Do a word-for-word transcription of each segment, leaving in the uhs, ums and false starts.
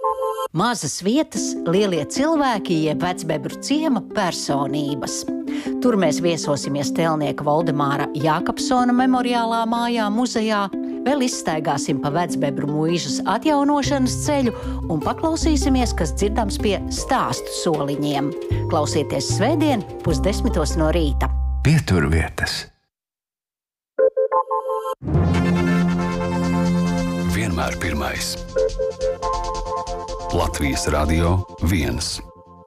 Mazas vietas, lielie cilvēki, jeb vecbebru ciema personības. Tur mēs viesosimies Tēlnieka Voldemāra Jākapsona memoriālā mājā muzejā, vēl izstaigāsim pa vecbebru mūžas atjaunošanas ceļu un paklausīsimies, kas dzirdams pie stāstu soliņiem. Klausieties svētdien pusdesmitos no rīta. Pieturvietas. Vienmēr pirmais. Latvijas Radio viens.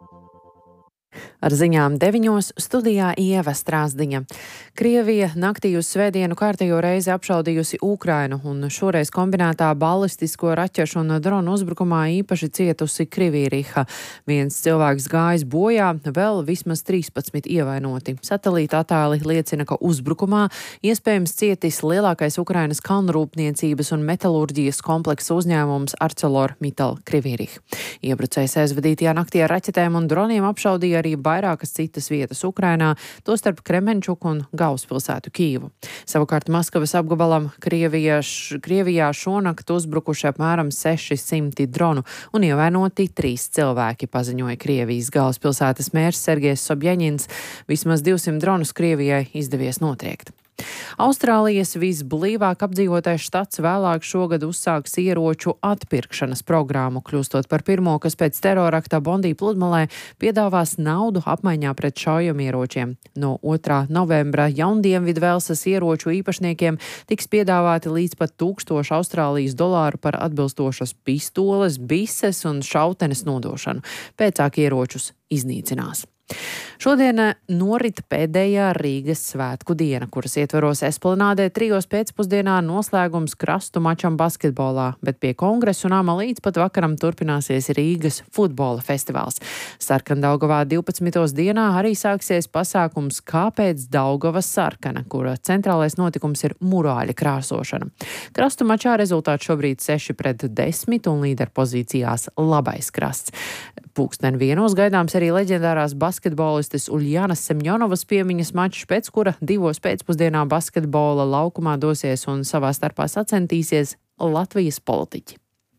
Ar ziņām deviņos studijā Ieva Strāzdiņa. Krievija naktī uz svētdienu kārtējo reizi apšaudījusi Ukrainu, un šoreiz kombinētā balistisko raķešu un dronu uzbrukumā īpaši cietusi Krivirīha. Viens cilvēks gājis bojā, vēl vismaz trīspadsmit ievainoti. Satelīta attēli liecina, ka uzbrukumā iespējams cietis lielākais Ukrainas kalnrūpniecības un metalurģijas kompleksa uzņēmums ArcelorMittal Krivirīha. Iebrucējs aizvadītajā naktī ar raķetēm un droniem apšaudīja arī vairākas citas vietas Ukrainā, tostarp Kremenčuku un galvaspilsētu Kīvu. Savukārt Maskavas apgabalam Krievijā, š, Krievijā šonakt uzbrukuši apmēram seši simti dronu un ievainoti trīs cilvēki, paziņoja Krievijas galvaspilsētas mērs Sergejs Sobjaņins. Vismaz divsimt dronus Krievijai izdevies notriekt. Austrālijas visblīvāk apdzīvotais štats vēlāk šogad uzsāks ieroču atpirkšanas programmu, kļūstot par pirmo, kas pēc terorakta Bondī pludmalē piedāvās naudu apmaiņā pret šaujamieročiem. No otrā novembra Jaundienvidu Velsas ieroču īpašniekiem tiks piedāvāti līdz pat tūkstoši Austrālijas dolāru par atbilstošas pistoles, bises un šautenes nodošanu. Pēcāk ieročus iznīcinās. Šodien norit pēdējā Rīgas svētku diena, kuras ietveros Esplanādē trijos pēcpusdienā noslēgums krastu mačam basketbolā, bet pie Kongresa nama līdz pat vakaram turpināsies Rīgas futbola festivāls. Sarkandaugavā divpadsmitos dienā arī sāksies pasākums Kāpēc Daugava sarkana, kura centrālais notikums ir murāļa krāsošana. Krastu mačā rezultāts šobrīd seši pret desmit un līderu pozīcijās labais krasts. Pūksteni vienos gaidāms arī leģendārās basketbolistes Uļjanas Semjonovas piemiņas mačs, pēc kura divos pēcpusdienā basketbola laukumā dosies un savā starpā sacentīsies Latvijas politiķi.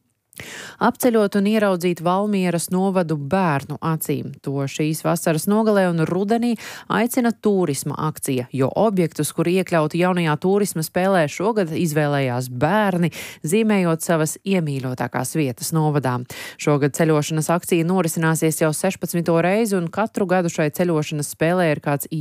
Apceļot un ieraudzīt Valmieras novadu bērnu acīm. To šīs vasaras nogalē un rudenī aicina turisma akcija, jo objektus, kur iekļauti jaunajā turisma spēlē, šogad izvēlējās bērni, zīmējot savas iemīļotākās vietas novadā. Šogad ceļošanas akcija norisināsies jau sešpadsmito reizi, un katru gadu šai ceļošanas spēlē ir kāds